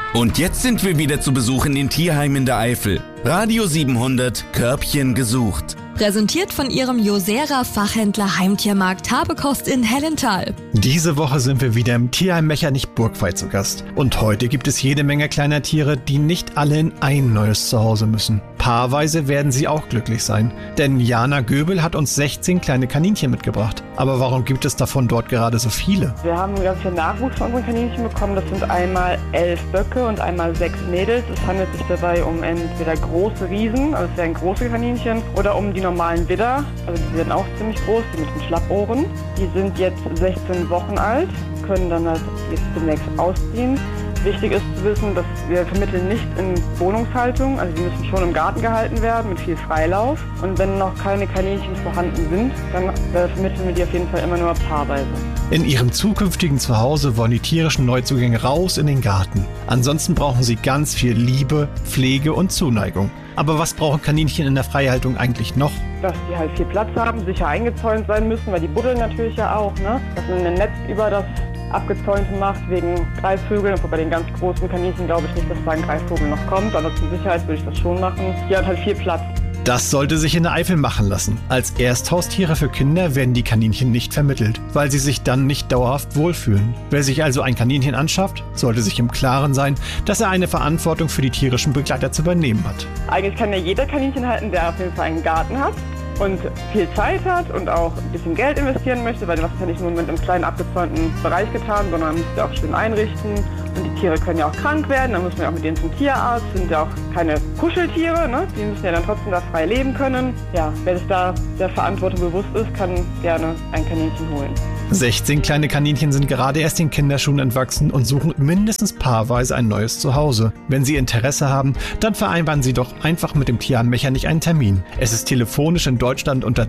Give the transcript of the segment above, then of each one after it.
Und jetzt sind wir wieder zu Besuch in den Tierheimen der Eifel. Radio 700, Körbchen gesucht. Präsentiert von Ihrem Josera-Fachhändler Heimtiermarkt Habekost in Hellenthal. Diese Woche sind wir wieder im Tierheim Mechernich-Burgwald zu Gast. Und heute gibt es jede Menge kleiner Tiere, die nicht alle in ein neues Zuhause müssen. Paarweise werden sie auch glücklich sein. Denn Jana Göbel hat uns 16 kleine Kaninchen mitgebracht. Aber warum gibt es davon dort gerade so viele? Wir haben ganz viel Nachwuchs von unseren Kaninchen bekommen. Das sind einmal 11 Böcke und einmal 6 Mädels. Es handelt sich dabei um entweder große Riesen, also es wären große Kaninchen, oder um die normalen Widder. Also die sind auch ziemlich groß, die mit den Schlappohren. Die sind jetzt 16 Wochen alt, können dann halt jetzt demnächst ausziehen. Wichtig ist zu wissen, dass wir vermitteln nicht in Wohnungshaltung, also die müssen schon im Garten gehalten werden mit viel Freilauf. Und wenn noch keine Kaninchen vorhanden sind, dann vermitteln wir die auf jeden Fall immer nur paarweise. In ihrem zukünftigen Zuhause wollen die tierischen Neuzugänge raus in den Garten. Ansonsten brauchen sie ganz viel Liebe, Pflege und Zuneigung. Aber was brauchen Kaninchen in der Freihaltung eigentlich noch? Dass die halt viel Platz haben, sicher eingezäunt sein müssen, weil die buddeln natürlich ja auch, ne? Dass man ein Netz über das Abgezäunte macht wegen Greifvögeln. Und bei den ganz großen Kaninchen glaube ich nicht, dass da ein Greifvogel noch kommt, aber zur Sicherheit würde ich das schon machen. Die hat halt viel Platz. Das sollte sich in der Eifel machen lassen. Als Ersthaustiere für Kinder werden die Kaninchen nicht vermittelt, weil sie sich dann nicht dauerhaft wohlfühlen. Wer sich also ein Kaninchen anschafft, sollte sich im Klaren sein, dass er eine Verantwortung für die tierischen Begleiter zu übernehmen hat. Eigentlich kann ja jeder Kaninchen halten, der auf jeden Fall einen Garten hat und viel Zeit hat und auch ein bisschen Geld investieren möchte, weil das ist ja nicht nur mit einem kleinen abgezäunten Bereich getan, sondern man muss ja auch schön einrichten. Und die Tiere können ja auch krank werden, dann muss man ja auch mit denen zum Tierarzt, sind ja auch keine Kuscheltiere, ne? Die müssen ja dann trotzdem da frei leben können. Ja, wer sich da der Verantwortung bewusst ist, kann gerne ein Kaninchen holen. 16 kleine Kaninchen sind gerade erst in Kinderschuhen entwachsen und suchen mindestens paarweise ein neues Zuhause. Wenn Sie Interesse haben, dann vereinbaren Sie doch einfach mit dem Tierheim Mechernich einen Termin. Es ist telefonisch in Deutschland unter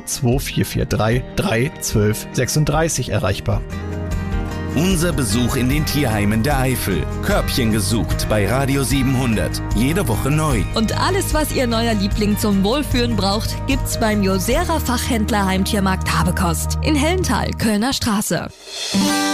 02443 312 36 erreichbar. Unser Besuch in den Tierheimen der Eifel. Körbchen gesucht bei Radio 700. Jede Woche neu. Und alles, was Ihr neuer Liebling zum Wohlfühlen braucht, gibt's beim Josera Fachhändler Heimtiermarkt Habekost in Hellenthal, Kölner Straße.